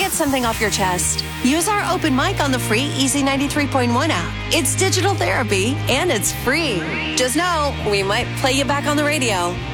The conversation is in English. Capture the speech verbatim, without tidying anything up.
get something off your chest, use our open mic on the free Easy ninety-three point one app. It's digital therapy, and it's free. Just know, we might play you back on the radio.